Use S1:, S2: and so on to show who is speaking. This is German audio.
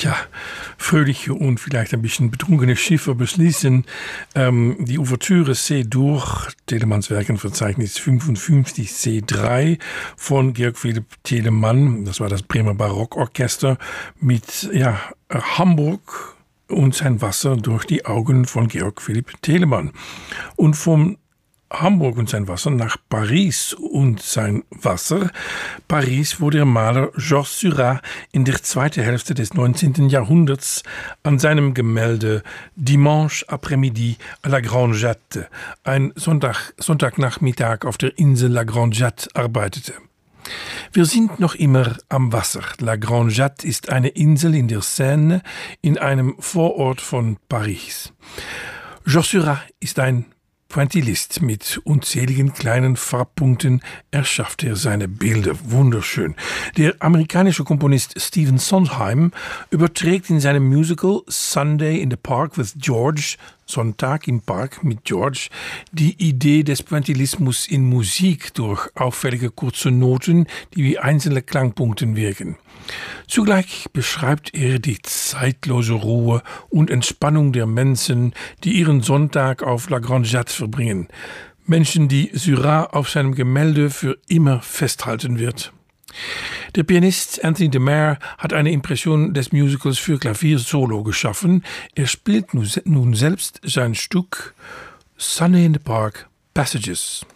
S1: ja, fröhliche und vielleicht ein bisschen betrunkene Schiffe beschließen die Ouvertüre C-Dur, Telemanns Werkenverzeichnis 55 C3 von Georg Philipp Telemann. Das war das Bremer Barockorchester mit Hamburg und sein Wasser durch die Augen von Georg Philipp Telemann. Und vom Hamburg und sein Wasser nach Paris und sein Wasser. Paris, wo der Maler Georges Seurat in der zweiten Hälfte des 19. Jahrhunderts an seinem Gemälde Dimanche après-midi à la Grande Jatte, ein Sonntagnachmittag auf der Insel La Grande Jatte, arbeitete. Wir sind noch immer am Wasser. La Grande Jatte ist eine Insel in der Seine in einem Vorort von Paris. Georges Seurat ist ein Pointillist. Mit unzähligen kleinen Farbpunkten erschafft er seine Bilder. Wunderschön. Der amerikanische Komponist Stephen Sondheim überträgt in seinem Musical Sunday in the Park with George, Sonntag im Park mit George, die Idee des Pointillismus in Musik durch auffällige kurze Noten, die wie einzelne Klangpunkte wirken. Zugleich beschreibt er die zeitlose Ruhe und Entspannung der Menschen, die ihren Sonntag auf La Grande Jatte verbringen. Menschen, die Seurat auf seinem Gemälde für immer festhalten wird. Der Pianist Anthony de Meyer hat eine Impression des Musicals für Klavier solo geschaffen. Er spielt nun selbst sein Stück Sunday in the Park Passages.